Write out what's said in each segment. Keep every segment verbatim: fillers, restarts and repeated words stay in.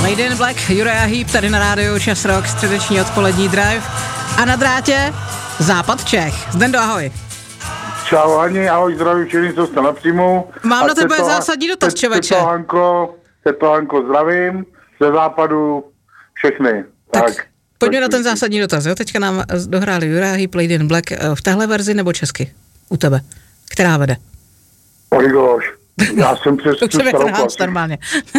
Lady in Black, Uriah Heep, tady na rádiu Čas Rock, středeční odpolední drive. A na drátě Západ Čech. Zdendo, ahoj. Čau, Hani, ahoj, zdravím všechny, co jste napřímo. Mám a na tebe teto, zásadní dotaz, te, člověče. Teto Hanko, teto Hanko, zdravím, ze západu všechny. Tak, tak pojďme tak, na ten zásadní dotaz, jo? Teďka nám dohráli Uriah Heep, Lady in Black, v téhle verzi nebo česky? U tebe. Která vede? Oligoš, já jsem přes tu starou klasiku. normálně.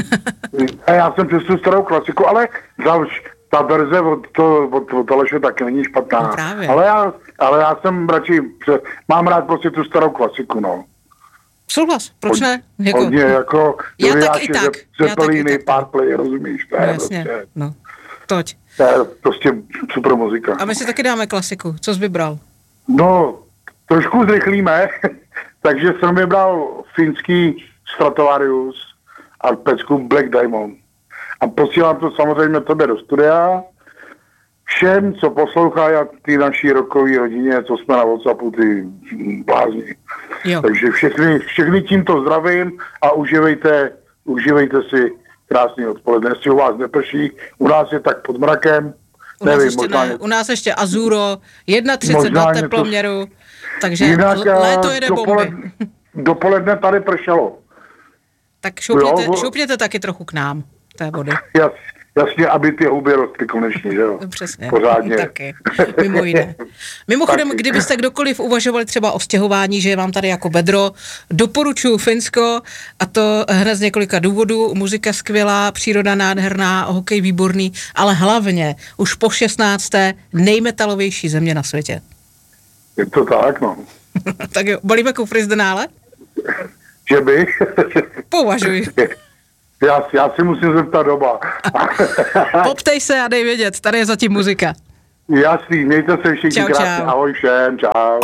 já jsem přes tu starou klasiku, ale další, ta verze od, to, od, od Aleše taky není špatná. No právě. ale, já, ale já jsem radši, mám rád prostě tu starou klasiku, no. Souhlas, proč ne? Jako, hodně, jako já tak i tak. Zeppeliny, Parplay, rozumíš? To no, je jasně, prostě, no. Toť. To je prostě super muzika. A my si taky dáme klasiku. Co jsi vybral? No, trošku zrychlíme, takže jsem vybral finský Stratovarius a pecku Black Diamond. A posílám to samozřejmě tebe do studia. Všem, co poslouchají a ty naší rockové rodině, co jsme na WhatsAppu, ty blázni. Jo. Takže všechny, všechny tímto zdravím a užívejte, užívejte si krásný odpoledne. Jestli u vás neprší, u nás je tak pod mrakem. U nás, nevím, ještě, možná ne, u nás ještě Azuro, třicet jedna na teploměru, takže jinak, léto jede dopoled, bomby. Dopoledne tady pršelo. Tak šoupněte, jo, šoupněte taky trochu k nám té vody. Jas, jasně, aby ty huby rostly konečně, že jo? Přesně, pořádně. Taky, mimo jiné. Mimochodem, taky. Kdybyste kdokoliv uvažovali třeba o stěhování, že je vám tady jako bedro, doporučuji Finsko, a to hned z několika důvodů. Muzika skvělá, příroda nádherná, hokej výborný, ale hlavně už po šestnácté nejmetalovější země na světě. Je to tak, no. Tak jo, balíme kufry z denále? Že bych? Považuji. Já, já si musím zeptat doba. Poptej se a dej vědět, tady je zatím muzika. Jasný, mějte se všichni čau, krásně, čau. Ahoj všem, čau.